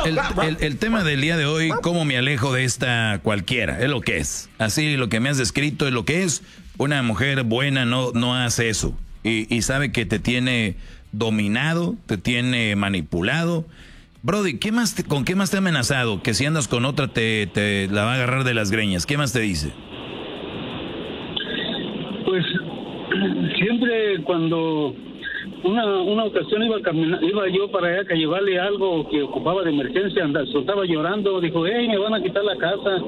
el tema del día de hoy, cómo me alejo de esta cualquiera, es lo que es. Así lo que me has descrito es lo que es. Una mujer buena no hace eso. Y sabe que te tiene dominado, te tiene manipulado. Brody, ¿con qué más te ha amenazado? Que si andas con otra te la va a agarrar de las greñas. ¿Qué más te dice? Pues siempre cuando una ocasión iba yo para allá a llevarle algo que ocupaba de emergencia, estaba llorando, dijo, hey, me van a quitar la casa.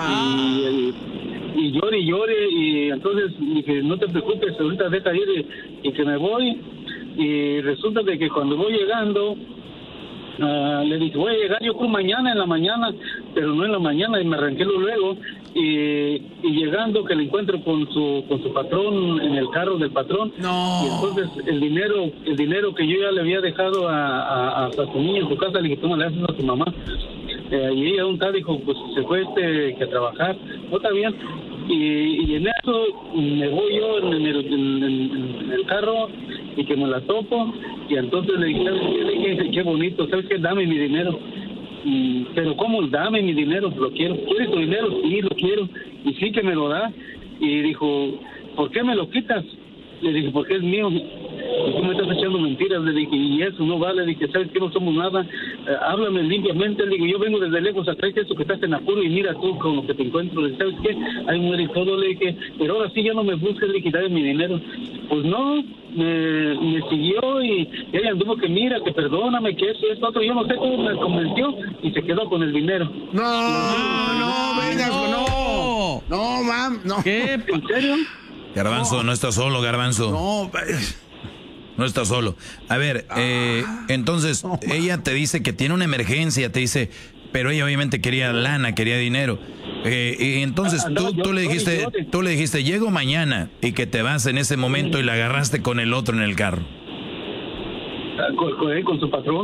Y llore, y entonces dije, no te preocupes, ahorita deja ir y que me voy. Y resulta de que cuando voy llegando, le dije, voy a llegar yo creo mañana en la mañana, pero no en la mañana, y me arranqué luego. Y llegando que le encuentro con su patrón en el carro del patrón. No. Y entonces el dinero que yo ya le había dejado a su niña en su casa, le dije, toma, le haces a tu mamá. Y ella un tal dijo, pues se fue que a trabajar. No, está bien. Y en eso me voy yo en el carro y que me la topo. Y entonces le dije, qué bonito, ¿sabes qué? Dame mi dinero. Pero ¿cómo? Dame mi dinero, lo quiero. ¿Quieres tu dinero? Sí, lo quiero. Y sí que me lo da. Y dijo, ¿por qué me lo quitas? Le dije, porque es mío. Y tú me estás echando mentiras. Le dije, y eso no vale. Le dije, ¿sabes qué? No somos nada. Háblame limpiamente. Le digo, yo vengo desde lejos a traerte esto que estás en apuro y mira tú con lo que te encuentro. Le dije, ¿sabes qué? Ahí muere todo. Le dije, pero ahora sí ya no me busques. Le dije, dame mi dinero. Pues no, me siguió y ella anduvo que mira, que perdóname, que eso, esto, otro. Yo no sé cómo me convenció y se quedó con el dinero. No, mam, no. ¿Qué? ¿En serio? Garbanzo, no estás solo, Garbanzo. No estás solo. A ver, entonces, ella te dice que tiene una emergencia, te dice, pero ella obviamente quería lana, quería dinero. Y entonces tú le dijiste, llego mañana, y que te vas en ese momento y la agarraste con el otro en el carro. Con su patrón.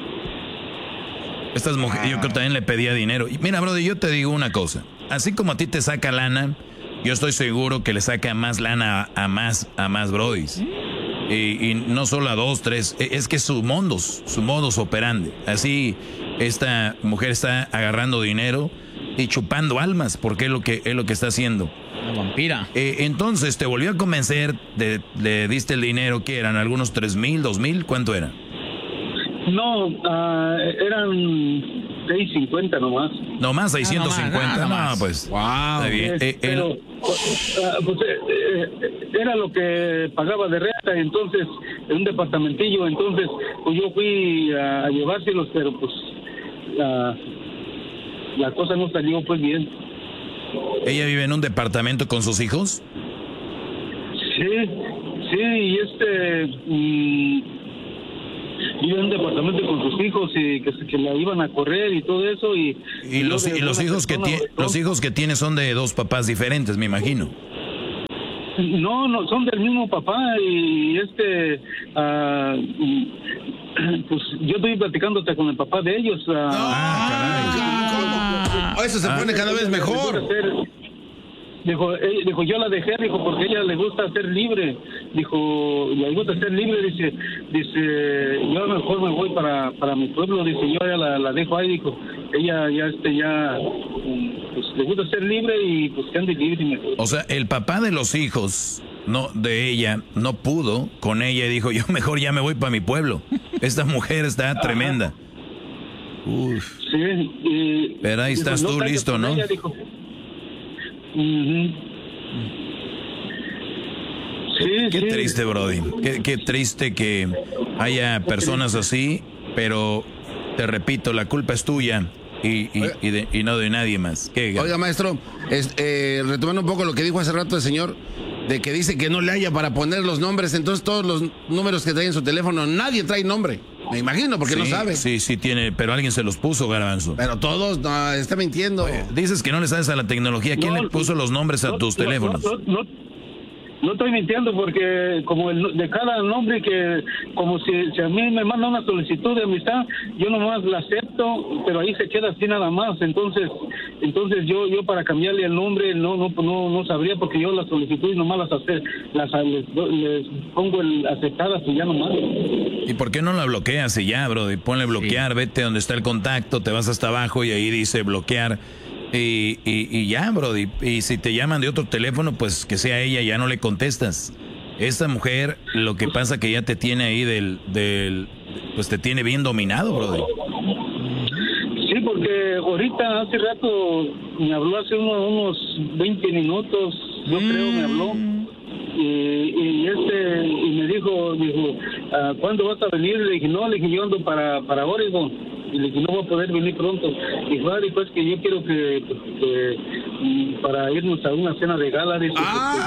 Estas mujeres, yo creo que también le pedía dinero. Y mira, brother, yo te digo una cosa. Así como a ti te saca lana, yo estoy seguro que le saca más lana a más brodis. Y no solo a 2, 3, es que su modus operandi. Así esta mujer está agarrando dinero y chupando almas, porque es lo que está haciendo. La vampira. Entonces te volvió a convencer, le diste el dinero, ¿qué eran? ¿Algunos 3,000, 2,000? ¿Cuánto era? No, eran 650 nomás. ¿Nomás 650? No, pues. Wow. Está bien. Pero era lo que pagaba de renta, entonces, en un departamentillo. Entonces, pues yo fui a llevárselos, pero pues la cosa no salió pues bien. ¿Ella vive en un departamento con sus hijos? Sí, y vive en un departamento con sus hijos y que la iban a correr y todo eso. Y los hijos que tiene son de 2 papás diferentes, me imagino. No, son del mismo papá y pues yo estoy platicando hasta con el papá de ellos. Eso se pone cada vez mejor. Dijo, yo la dejé, dijo, porque a ella le gusta ser libre. Dijo, le gusta ser libre, dice, yo a lo mejor me voy para mi pueblo, dice, yo ya la dejo ahí, dijo, ella pues le gusta ser libre y pues que ande libre y mejor. O sea, el papá de los hijos, de ella, no pudo con ella y dijo, yo mejor ya me voy para mi pueblo. Esta mujer está tremenda. Uf. Sí. Pero ahí estás tú listo, ¿no? Ella dijo, Qué triste, Brody. Qué triste que haya personas así, pero te repito, la culpa es tuya y no de nadie más. Oiga, maestro, retomando un poco lo que dijo hace rato el señor, de que dice que no le haya para poner los nombres, entonces todos los números que trae en su teléfono, nadie trae nombre. Me imagino, porque no sabe. Sí tiene, pero alguien se los puso, Garbanzo. Pero todos, no, está mintiendo. Oye, dices que no le sabes a la tecnología. ¿Quién le puso los nombres a tus teléfonos? No estoy mintiendo, porque como de cada nombre como si a mí me manda una solicitud de amistad, yo nomás la acepto, pero ahí se queda así nada más. Entonces, Entonces yo para cambiarle el nombre no sabría, porque yo las solicitudes nomás les pongo el aceptadas y ya nomás. ¿Y por qué no la bloqueas y ya, bro? Y ponle bloquear, vete donde está el contacto, te vas hasta abajo y ahí dice bloquear. Y ya, bro. Y si te llaman de otro teléfono, pues que sea ella, ya no le contestas. Esta mujer, lo que pasa que ya te tiene ahí pues te tiene bien dominado, bro. Sí, porque ahorita hace rato me habló, hace unos 20 minutos, yo creo, me habló. Y me dijo, ¿cuándo vas a venir? Le dije, no, yo ando para Oregon. Y le dije, no voy a poder venir pronto. Y pues que yo quiero que para irnos a una cena de gala, dice,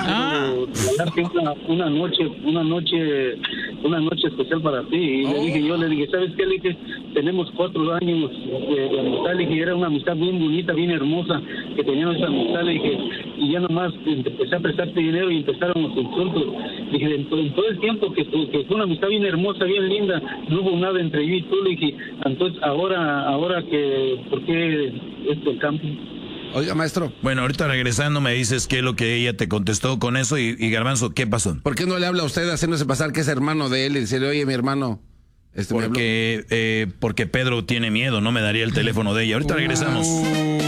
una noche especial para ti. Y le dije, ¿sabes qué? Le dije, tenemos 4 años de amistad. Le dije, era una amistad bien bonita, bien hermosa, que teníamos esa amistad. Le dije, y ya nomás empecé a prestarte dinero y empezaron los insultos. Le dije, en todo el tiempo que fue una amistad bien hermosa, bien linda, no hubo nada entre yo y tú. Le dije, entonces ahora que, ¿por qué el cambio? Oiga, maestro. Bueno, ahorita regresando me dices qué es lo que ella te contestó con eso y Garbanzo, ¿qué pasó? ¿Por qué no le habla a usted haciéndose pasar que es hermano de él y decirle, oye, mi hermano? Porque Pedro tiene miedo, no me daría el teléfono de ella. Ahorita regresamos.